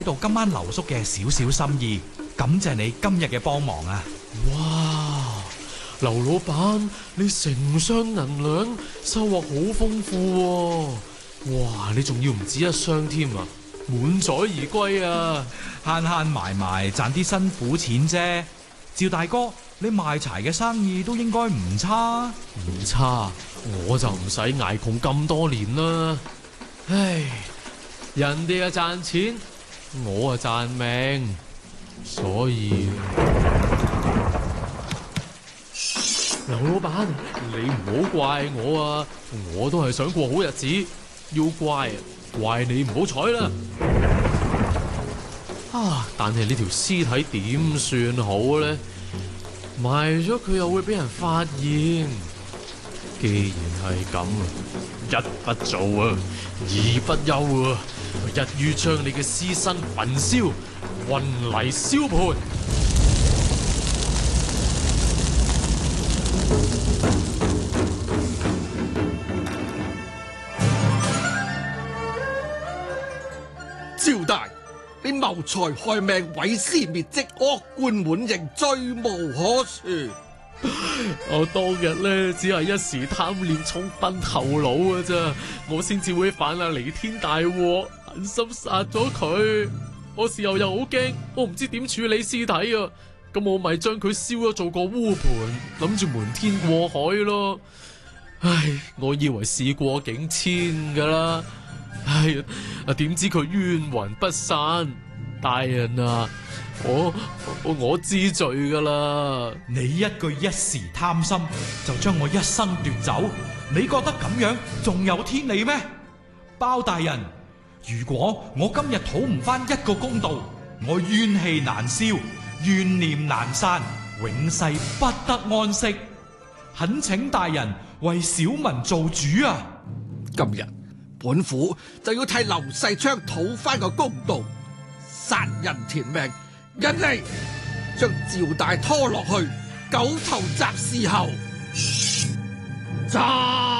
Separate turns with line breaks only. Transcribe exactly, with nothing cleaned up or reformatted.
度今晚留宿嘅少少心意，感謝你今日嘅幫忙啊！
哇，劉老闆，你成箱銀兩，收穫好豐富喎！哇，你仲要唔止一箱添啊，滿載而歸啊！
慳慳埋埋賺啲辛苦錢啫。趙大哥，你賣柴嘅生意都應該唔差。
唔差，我就唔使捱窮咁多年啦。唉，人哋啊賺錢，我啊賺命，所以劉老闆，你唔好怪我啊，我都係想過好日子，要怪啊怪你唔好彩啦。啊，但係呢條屍體點算好呢？埋咗佢又會俾人發現。既然係咁，一不做啊，二不休啊，一於將你嘅屍身焚燒，運嚟燒盤。
趙大，你謀財害命、毀屍滅跡、惡貫滿盈，罪無可恕。
我當日咧只係一時貪念衝昏頭腦啊咋，我先至會犯下彌天大禍，狠心殺咗佢。我事後又好驚，我唔知點處理屍體啊，咁我咪將佢燒咗做個烏盤，諗住瞞天過海咯。唉，我以為事過境遷噶啦，唉啊，點知佢冤魂不散。大人啊，我我，我知罪噶啦！
你一句一時貪心，就將我一生奪走，你覺得咁樣仲有天理咩？包大人，如果我今日討唔翻一個公道，我怨氣難消，怨念難散，永世不得安息。懇請大人為小民做主啊！
今日本府就要替劉世昌討翻個公道。殺人填命，人嚟將趙大拖落去，九頭鍘侍候。斬！